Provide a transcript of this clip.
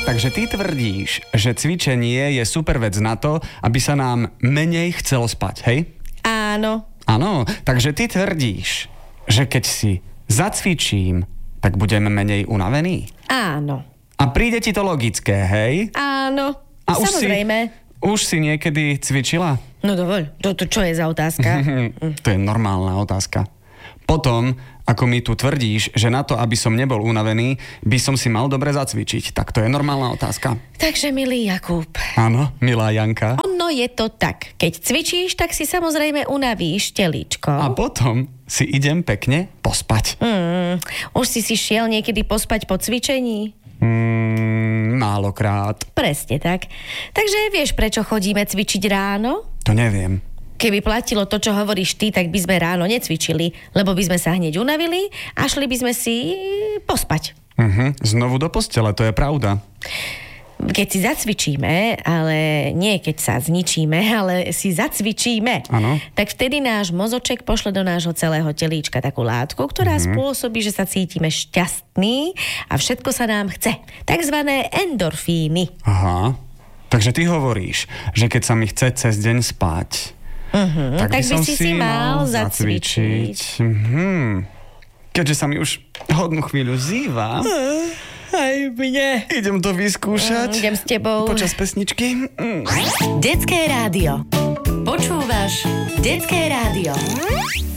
Takže ty tvrdíš, že cvičenie je super vec na to, aby sa nám menej chcelo spať, hej? Áno. Áno, takže ty tvrdíš, že keď si zacvičím, tak budeme menej unavení? Áno. A príde ti to logické, hej? Áno. A Samozrejme. Už si niekedy cvičila? No dovoľ, to čo je za otázka? To je normálna otázka. Potom, ako mi tu tvrdíš, že na to, aby som nebol unavený, by som si mal dobre zacvičiť. Tak to je normálna otázka. Takže, milý Jakub. Áno, milá Janka. Ono je to tak. Keď cvičíš, tak si samozrejme unavíš telíčko. A potom si idem pekne pospať. Už si šiel niekedy pospať po cvičení? Málokrát. Presne tak. Takže vieš, prečo chodíme cvičiť ráno? To neviem. Keby platilo to, čo hovoríš ty, tak by sme ráno necvičili, lebo by sme sa hneď unavili a šli by sme si pospať. Znovu do postele, to je pravda. Keď si zacvičíme, ale nie keď sa zničíme, ale si zacvičíme, Áno. tak vtedy náš mozoček pošle do nášho celého telíčka takú látku, ktorá spôsobí, že sa cítime šťastní a všetko sa nám chce. Takzvané endorfíny. Aha. Takže ty hovoríš, že keď sa mi chce cez deň spať, tak by som si mal zacvičiť. Keďže sa mi už hodnú chvíľu zýva, Aj mne. idem to vyskúšať. Idem s tebou. Počas pesničky. Detské rádio. Počúvaš Detské rádio.